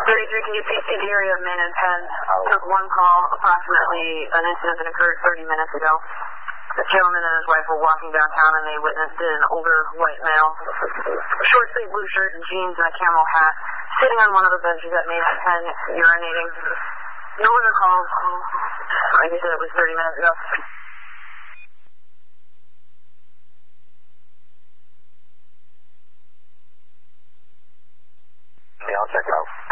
33, can you please see the area of Main and Penn? Took one call, approximately an incident that occurred 30 minutes ago. A gentleman and his wife were walking downtown and they witnessed an older white male, short sleeve blue shirt and jeans and a camel hat, sitting on one of the benches at Main and Penn, urinating. No other calls. Like I said, it was 30 minutes ago. Yeah, I'll check out.